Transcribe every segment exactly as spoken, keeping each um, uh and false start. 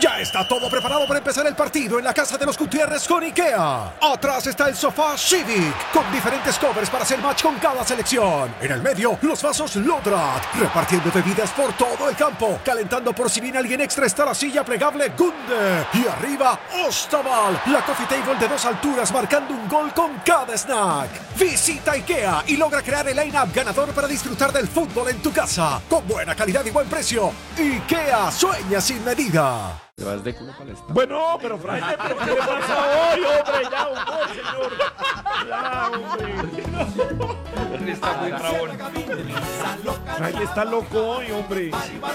Ya está todo preparado para empezar el partido en la casa de los Gutiérrez con IKEA. Atrás está el sofá Civic, con diferentes covers para hacer match con cada selección. En el medio, los vasos Lodrat, repartiendo bebidas por todo el campo. Calentando por si viene alguien extra está la silla plegable Gunde. Y arriba, Ostaval, la coffee table de dos alturas marcando un gol con cada snack. Visita IKEA y logra crear el line-up ganador para disfrutar del fútbol en tu casa. Con buena calidad y buen precio. IKEA, sueña sin medida. Te vas de culo para el estado. Bueno, pero Fraile, ¿pero qué le pasa hoy, hombre? Ya, humor, señor. Ya, hombre. Fraile está muy rabón. Fraile está loco hoy, hombre.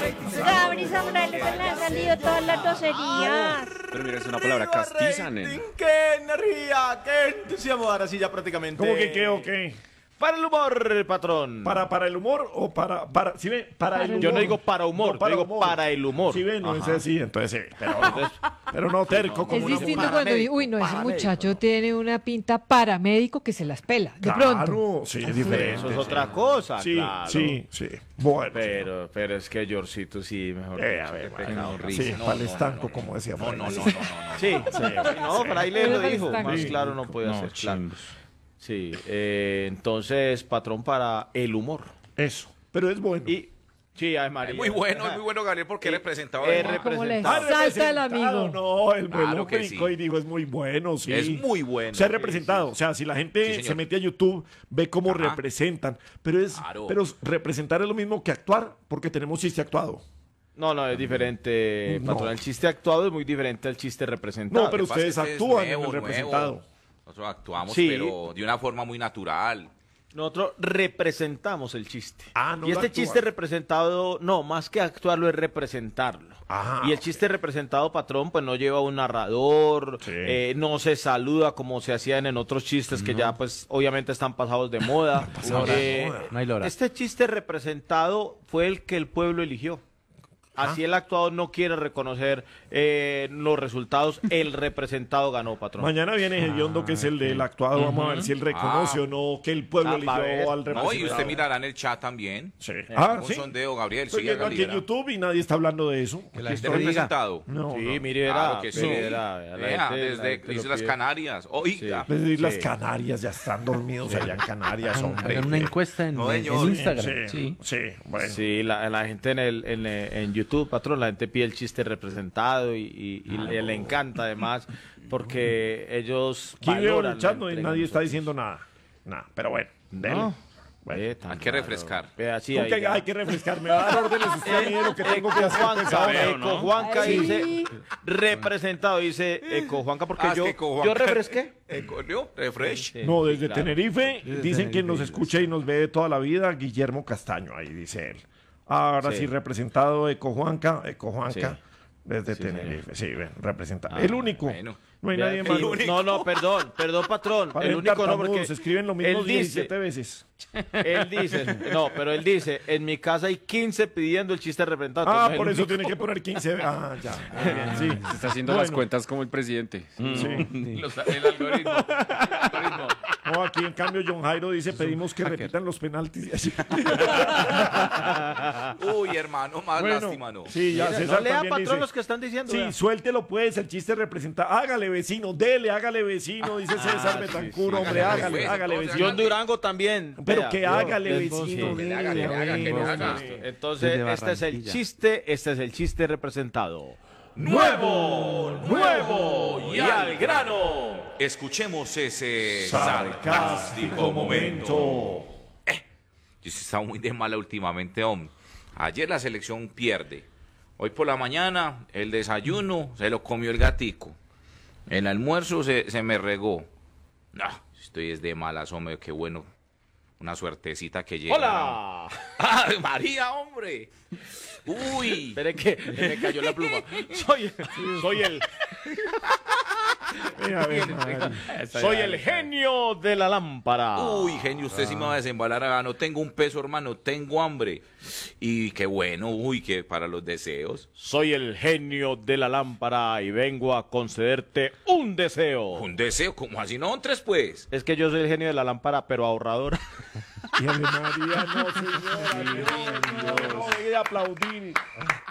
Gabriela Morales se le han salido todas las docerías. Pero mira, es una palabra castiza, nene. ¡Qué energía! ¡Qué entusiasmo! Ahora sí, ya prácticamente. ¿Cómo que qué o qué? Para el humor, patrón. ¿Para, para el humor o para, para, si ven, para el humor? Yo no digo para humor, No, para yo digo humor. para el humor. Si ven, no es Ajá. así, entonces sí, pero no, pero no terco como Es no. distinto paramédico, cuando dice, uy, no, ese paramédico, muchacho ¿no? tiene una pinta paramédico que se las pela, de Claro, pronto. sí, es diferente. Eso es sí. otra cosa, Sí, claro. sí, sí. Bueno. Pero, pero es que Georgito sí, mejor Eh, dicho, a ver, qué bueno, pecado, sí, risa. para el estanco, como decía No, Fraile. no, no, no, no, no. Sí, sí. No, Fraile lo Pero dijo, está más bien. claro no puede No, ser, claro. chingos. Sí, eh, entonces, patrón, para el humor. Eso, pero es bueno. Y, sí, ay, María. Es muy bueno, es muy bueno, Gabriel, porque Sí. representaba Eh, además. Como le representado. Ah, salta el representado, amigo. No, el Claro vuelo que brincó sí. y dijo, es muy bueno, sí. Es muy bueno. O sea, Sí, representado. O sea, si la gente Sí, señor. se mete a YouTube, ve cómo Ajá. representan. Pero es, Claro. pero representar es lo mismo que actuar, porque tenemos chiste actuado. No, no, es diferente, No. patrón. El chiste actuado es muy diferente al chiste representado. No, pero Lo que pasa ustedes es que es actúan en nuevo, el nuevo. representado. Nosotros actuamos, Sí. pero de una forma muy natural. Nosotros representamos el chiste. Ah, no y lo este actúan. chiste representado, no, más que actuarlo es representarlo. Ajá, y el ok. chiste representado, patrón, pues no lleva un narrador, Sí. eh, no se saluda como se hacían en otros chistes que ya pues obviamente están pasados de moda. pasados de Eh, moda. No hay lora. Este chiste representado fue el que el pueblo eligió. Así el actuado no quiere reconocer eh, los resultados, el representado ganó, patrón. Mañana viene Hediondo, que es el del actuado. Vamos a ver si él reconoce Ah. o no que el pueblo Ah, va a ver. eligió al No, representado. y usted mirará en el chat también. Sí. Ah, Un sí. sondeo, Gabriel. Estoy Sí, viendo aquí en Gabriela. YouTube y nadie está hablando de eso. Que la ¿Esté gente diga. representado? No, sí, no. mire, verá, Claro que sí. mire, verá, la Vea, gente- la desde gente lo Islas pide. Canarias. Oiga. Desde Islas Sí. Canarias ya están dormidos allá en Canarias, hombre. Hagan una encuesta en, No, en señor. Instagram. Sí, Sí. sí, bueno. Sí, la, la gente en, el, en, eh, en YouTube, patrón, la gente pide el chiste representado y, y- y le, le encanta además porque ellos Aquí veo en valoran el chat la no, entrega nadie de está nosotros. diciendo nada. Nada, pero bueno. dele. No. Bueno. Eh, tan Hay que raro. refrescar. Vea, sí, ¿Cómo ahí que ya. hay que refrescar? Me va a dar órdenes usted a mí de lo que tengo que hacer. Ecojuanca, pesado. Veo, ¿no? Ecojuanca Ay. dice representado, dice Ecojuanca porque Ah, es yo, que Cojuanca- yo refresqué. Eh, ¿no? Refresh. Sí, No, sí, desde claro. Tenerife dicen que nos escucha y nos ve de toda la vida Guillermo Castaño, ahí dice él. Ahora sí, Sí. representado Ecojuanca, Ecojuanca, Sí. desde Sí, Tenerife. Sí, ven, representado. Ah, el único. bueno. No hay Vea nadie que- más. único. No, no, perdón, perdón, patrón. Parecen El único no, tartamudos, porque escriben lo mismo él dice, diecisiete veces. él dice, no, pero él dice, en mi casa hay quince pidiendo el chiste representado. Ah, entonces por el eso único- tiene que poner quince. Ah, ya. Muy bien, sí. Se está haciendo las Bueno. cuentas como el presidente. Sí. Los- el algoritmo. El algoritmo. No, aquí en cambio John Jairo dice, pedimos que repitan los penaltis. Uy, hermano, más Bueno, lástima, ¿no? sí, ya Mira, César no lea, también patrón, dice, los que están diciendo. sí, vea. suéltelo pues, el chiste representa. Hágale vecino, dele, hágale vecino, dice César sí, Betancur, sí, hombre, hágale, hágale, pues, hágale entonces, vecino. John Durango también. Pero vea, que yo- hágale les- vecino, sí. que le haga, que le haga, que le hombre. haga. Entonces, Desde este es el Barranquilla. chiste, este es el chiste representado. Nuevo, nuevo y al grano. Escuchemos ese Sarcástico momento. Yo sí he estado muy de mala últimamente, hombre. Ayer la selección pierde. Hoy por la mañana el desayuno se lo comió el gatico. El almuerzo se, se me regó. No, estoy es de malas, hombre, qué bueno. Una suertecita que llega. ¡Hola! ¡Ah, María, hombre! ¡Uy! Espere que se me cayó la pluma. Soy, soy el, Mira, a ver, madre. soy el genio de la lámpara. Uy, genio, usted sí me va a desembalar acá. No tengo un peso, hermano, tengo hambre. Y qué bueno, uy, que para los deseos. Soy el genio de la lámpara y vengo a concederte un deseo. Un deseo, como así? No, tres pues. Es que yo soy el genio de la lámpara, pero ahorrador. Y Ave María, no, señora, no, no, no, no, no, aplaudir.